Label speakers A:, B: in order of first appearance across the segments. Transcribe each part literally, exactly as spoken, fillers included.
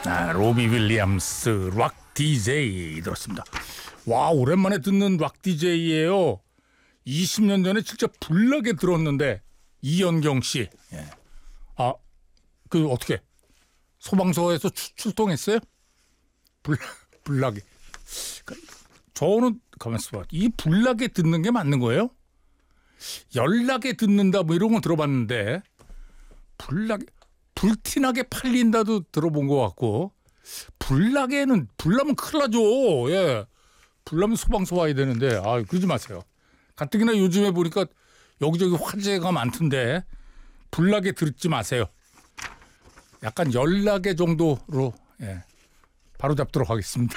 A: 아, 로비 윌리엄스 락 디제이 들었습니다. 와, 오랜만에 듣는 락 디제이예요. 이십 년 전에 진짜 불나게 들었는데 이연경 씨. 예. 아, 그 어떻게 소방서에서 출, 출동했어요? 불 불나게. 저는 가만 있어봐. 이 불나게 듣는 게 맞는 거예요? 연락에 듣는다 뭐 이런 건 들어봤는데 불나게 불티나게 팔린다도 들어본 것 같고 불나게는 불나면 큰일 나죠. 예, 불나면 소방서 와야 되는데 아 그러지 마세요. 가뜩이나 요즘에 보니까 여기저기 화재가 많던데 불나게 듣지 마세요. 약간 연락의 정도로 예, 바로 잡도록 하겠습니다.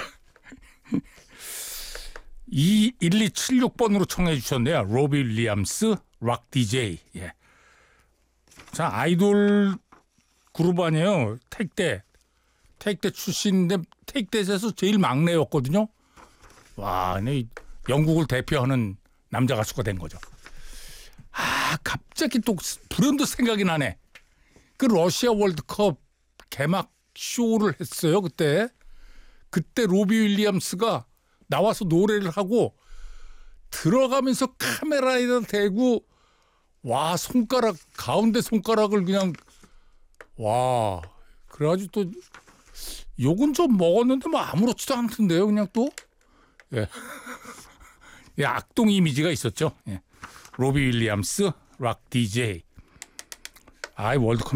A: 이일이칠육 번으로 청해 주셨네요. 로비 윌리엄스 락 디제이. 예. 자, 아이돌 그룹 아니에요. 택대. 택대 출신인데 택대에서 제일 막내였거든요. 와, 영국을 대표하는 남자 가수가 된 거죠. 아, 갑자기 또 불현듯 생각이 나네. 그 러시아 월드컵 개막 쇼를 했어요. 그때. 그때 로비 윌리엄스가 나와서 노래를 하고 들어가면서 카메라에다 대고 와 손가락 가운데 손가락을 그냥 와 그래가지고 또 욕은 좀 먹었는데 뭐 아무렇지도 않던데요. 그냥 또 예. 예, 악동 이미지가 있었죠. 예. 로비 윌리엄스 락 디제이. 아이 월드컵